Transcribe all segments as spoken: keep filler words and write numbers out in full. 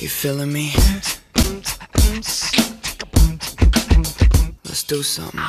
feeling me? Let's do something.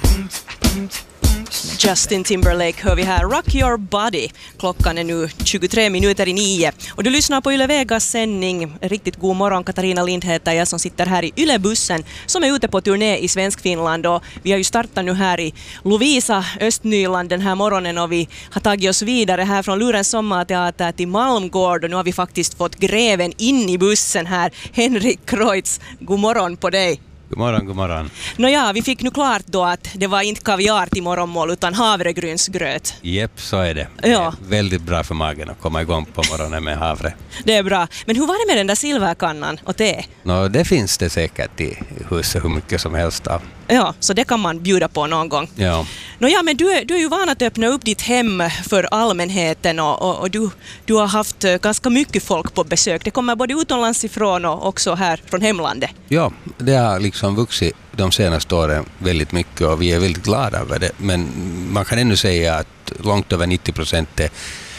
Justin Timberlake hör vi här. Rock your body. Klockan är nu tjugotre minuter i nio. Och du lyssnar på Yle Vegas sändning. Riktigt god morgon. Katarina Lind heter jag som sitter här i Yle-bussen som är ute på turné i Svenskfinland. Och vi har ju startat nu här i Lovisa, Östnyland den här morgonen. Och vi har tagit oss vidare här från Lurens sommarteater till Malmgård. Och nu har vi faktiskt fått greven in i bussen här. Henrik Kreutz, god morgon på dig. God morgon, god morgon. Nåja, vi fick nu klart då att det var inte kaviar till morgonmål utan havregrynsgröt. Jepp, så är det. Ja. Det är väldigt bra för magen att komma igång på morgonen med havre. Det är bra. Men hur var det med den där silverkannan och te? Nå, det finns det säkert i huset hur mycket som helst av. Ja, så det kan man bjuda på någon gång. Ja. Nåja, men du är, du är ju van att öppna upp ditt hem för allmänheten och, och, och du, du har haft ganska mycket folk på besök. Det kommer både utomlands ifrån och också här från hemlandet. Ja, det har liksom vuxit de senaste åren väldigt mycket och vi är väldigt glada över det. Men man kan ännu säga att långt över nittio procent är,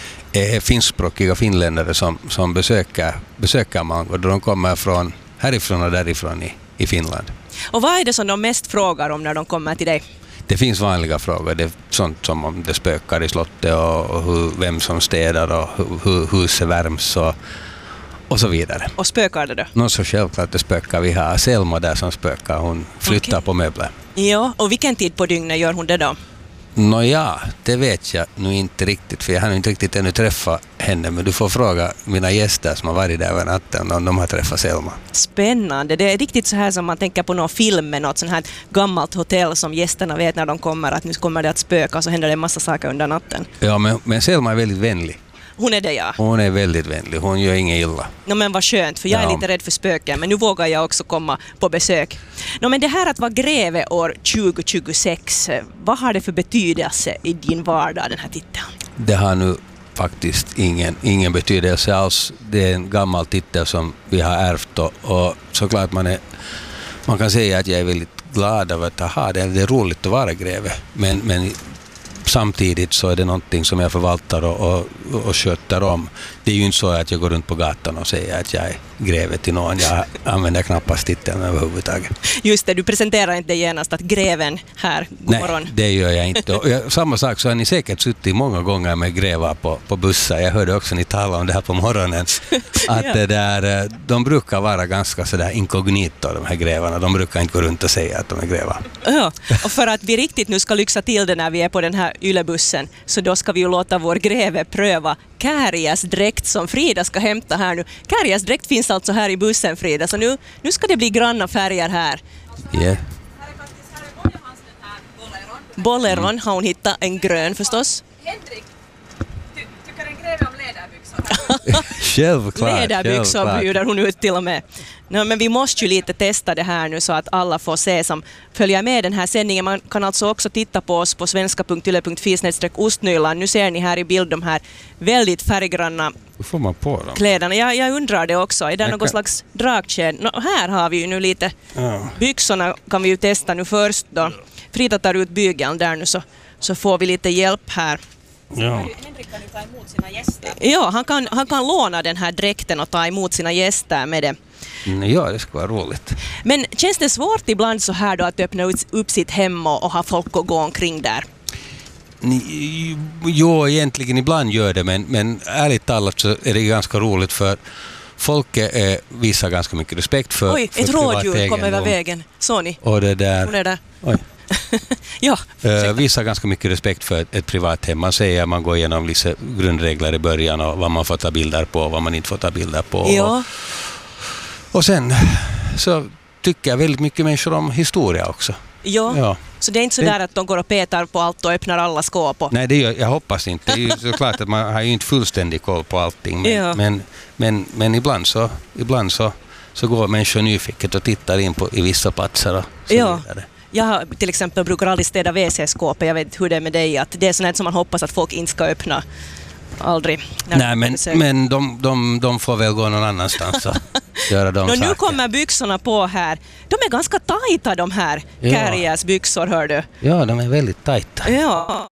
är finskspråkiga finländare som, som besöker, besöker Malmgård. De kommer från härifrån och därifrån i, i Finland. Och vad är det som de mest frågar om när de kommer till dig? Det finns vanliga frågor. Det är sånt som om det spökar i slottet och hur, vem som städar och hur, hur huset värms och, och så vidare. Och spökar det då? Nå, så självklart det spökar. Vi har Selma där som spökar. Hon flyttar Okej. på möbler. Ja, och vilken tid på dygnet gör hon det då? Nåja, det vet jag nu inte riktigt för jag har inte riktigt ännu träffat henne, men du får fråga mina gäster som har varit där över natten om de har träffat Selma. Spännande. Det är riktigt så här som man tänker på någon film med något sånt här gammalt hotell som gästerna vet när de kommer att nu kommer det att spöka och så händer det en massa saker under natten. Ja, men, men Selma är väldigt vänlig. Hon är det, ja. Hon är väldigt vänlig. Hon gör inget illa. No, men vad skönt, för jag är Ja. lite rädd för spöken, men nu vågar jag också komma på besök. No, men det här att vara greve år tjugo tjugosex, vad har det för betydelse i din vardag, den här titeln? Det har nu faktiskt ingen, ingen betydelse alls. Det är en gammal titel som vi har ärvt och, och såklart man är, man kan säga att jag är väldigt glad över att ha det. Det är roligt att vara greve, men, men samtidigt så är det någonting som jag förvaltar och, och, och sköter om. Det är ju inte så att jag går runt på gatan och säger att jag är greve till någon. Jag använder knappast titeln överhuvudtaget. Just det, du presenterar inte genast att greven här, god Nej, morgon. det gör jag inte. Och jag, samma sak så har ni säkert suttit många gånger med grevar på, på bussar. Jag hörde också ni tala om det här på morgonen. Att Ja. det där, de brukar vara ganska sådär inkognito, de här grevarna. De brukar inte gå runt och säga att de är grevar. Ja, och för att vi riktigt nu ska lyxa till det när vi är på den här Yle-bussen, så då ska vi ju låta vår greve pröva Kääriäs dräkt som Frida ska hämta här nu. Kääriäs dräkt finns alltså här i bussen, Frida, så nu, nu ska det bli granna färger här. Yeah. Bolleron har hon hittat, en grön förstås. Henrik, ty- tycker en greve om läderbyxor? Självklart, Läderbyxor självklart. bjuder hon ut till och med. No, men vi måste ju lite testa det här nu så att alla får se som följer med den här sändningen. Man kan alltså också titta på oss på svenska punkt yle punkt fi snedstreck ostnyland. Nu ser ni här i bild de här väldigt färggranna Hur får man på dem? kläderna. Jag, jag undrar det också. Är det Jag någon kan- slags dragkedja? No, här har vi ju nu lite Ja. byxorna kan vi ju testa nu först då. Frida tar ut bygeln där nu så, så får vi lite hjälp här. Ja. Henrik kan ju ta emot sina gäster. Ja, han kan, han kan låna den här dräkten och ta emot sina gäster med det. Mm, ja, det skulle vara roligt. Men känns det svårt ibland så här då att öppna ut- upp sitt hem och, och ha folk att gå omkring där? Ni, jo, egentligen ibland gör det, men, men ärligt talat så är det ganska roligt för folk eh, visar ganska mycket respekt för, Oj, för ett privat rådjur kom egendom. över vägen. Såg ni? Och det där, Hon är där. oj, Ja, eh, visar ganska mycket respekt för ett, ett privat hem. Man säger att man går igenom lite grundregler i början och vad man får ta bilder på och vad man inte får ta bilder på. ja. Och, och sen så tycker jag väldigt mycket människor om historia också. Ja. Ja. Så det är inte så Det- där att de går och petar på allt och öppnar alla skåp. Och... Nej, det gör, jag hoppas inte. Det är ju såklart att man har ju inte fullständig koll på allting. Men, Ja. men, men, men ibland, så, ibland så, så går människor nyfiket och tittar in på i vissa platser och så Ja. vidare. Jag har, till exempel brukar aldrig städa W C-skåpet. Jag vet hur det är med dig. Att det är sånt som man hoppas att folk inte ska öppna. Aldrig. när Nej, de men, besöker. men de, de, de får väl gå någon annanstans och göra de Nå, saker. nu kommer byxorna på här. De är ganska tajta de här Ja. Kääriäs byxor, hör du. Ja, de är väldigt tajta. Ja.